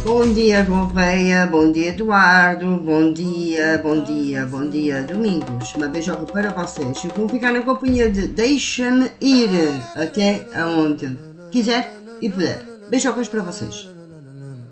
Bom dia, Gouveia, bom dia, Eduardo, bom dia, Domingos. Uma beijoca para vocês. Eu vou ficar na companhia de Deixa-me ir até aonde quiser e puder. Beijocas para vocês.